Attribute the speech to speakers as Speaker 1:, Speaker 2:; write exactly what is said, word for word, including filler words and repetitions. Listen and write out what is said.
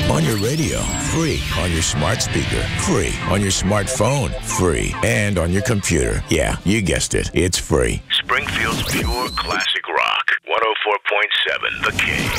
Speaker 1: On your radio, free. On your smart speaker, free. On your smartphone, free. And on your computer. Yeah, you guessed it. It's free.
Speaker 2: Springfield's pure classic rock. one oh four point seven The King.